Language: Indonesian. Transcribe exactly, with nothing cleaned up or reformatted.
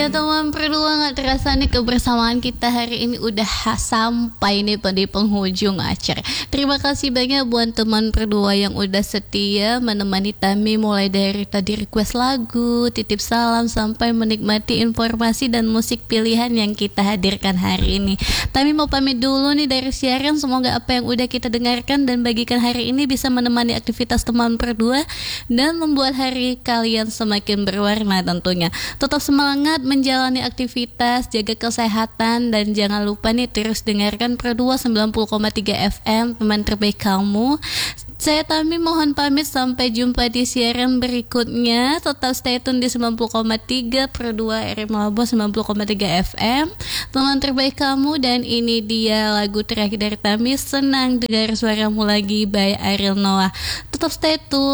Ya teman berdua, nggak terasa nih kebersamaan kita hari ini udah ha- sampai nih di penghujung acara. Terima kasih banyak buat teman berdua yang udah setia menemani Tami mulai dari tadi request lagu, titip salam sampai menikmati informasi dan musik pilihan yang kita hadirkan hari ini. Tami mau pamit dulu nih dari siaran. Semoga apa yang udah kita dengarkan dan bagikan hari ini bisa menemani aktivitas teman berdua dan membuat hari kalian semakin berwarna tentunya. Tetap semangat menjalani aktivitas, jaga kesehatan, dan jangan lupa nih terus dengarkan Pro dua sembilan puluh koma tiga F M, teman terbaik kamu. Saya Tami mohon pamit, sampai jumpa di siaran berikutnya. Tetap stay tune di sembilan puluh koma tiga Pro dua R M Malabo sembilan puluh koma tiga F M, teman terbaik kamu. Dan ini dia lagu terakhir dari Tami, Senang Dengar Suaramu Lagi by Ariel Noah. Tetap stay tune.